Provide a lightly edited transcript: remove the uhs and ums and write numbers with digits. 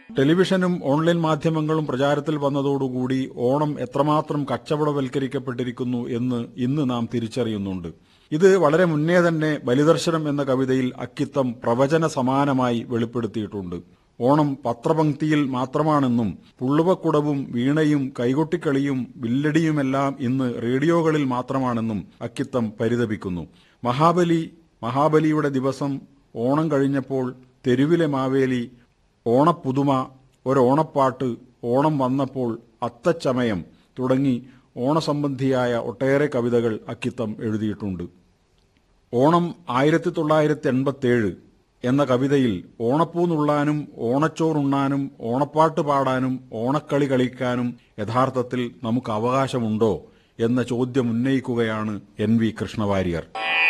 ടെലിവിഷനും online മാധ്യമങ്ങളും പ്രചാരത്തിൽ വന്നതോടുകൂടി ഓണം എത്രമാത്രം കച്ചവടവൽക്കരിക്കപ്പെട്ടിരിക്കുന്നു എന്ന് ഇന്ന് നാം തിരിച്ചറിയുന്നുണ്ട്. ഇത് വളരെ മുന്നേ തന്നെ ബലിദർശനം എന്ന കവിതയിൽ അക്കിത്തം പ്രവചന സമാനമായി വെളിപ്പെടുത്തിയിട്ടുണ്ട്. ഓണം പത്രപംക്തിയിൽ മാത്രമാണെന്നും പുള്ളുവക്കുടവും വീണയും കൈകൊട്ടിക്കളിയും വില്ലടിയുമെല്ലാം ഇന്ന് റേഡിയോകളിൽ മാത്രമാണെന്നും അക്കിത്തം പരിതപിക്കുന്നു. മഹാബലിയുടെ ദിവസം ഓണം കഴിഞ്ഞപ്പോൾ തെരുവിലെ മാവേലി, ഓണപ്പുതുമ, ഒരോണപ്പാട്ട്, ഓണം വന്നപ്പോൾ, അത്തച്ചമയം തുടങ്ങി ഓണസംബന്ധിയായ ഒട്ടേറെ കവിതകൾ അക്കിത്തം എഴുതിയിട്ടുണ്ട്. ഓണം 1987 എന്ന കവിതയിൽ ഓണപ്പൂ നുള്ളാനും ഓണച്ചോറുണ്ണാനും ഓണപ്പാട്ട് പാടാനും ഓണക്കളി കളിക്കാനും യഥാർത്ഥത്തിൽ നമുക്ക് അവകാശമുണ്ടോ എന്ന ചോദ്യം ഉന്നയിക്കുകയാണ് NV കൃഷ്ണവാര്യർ.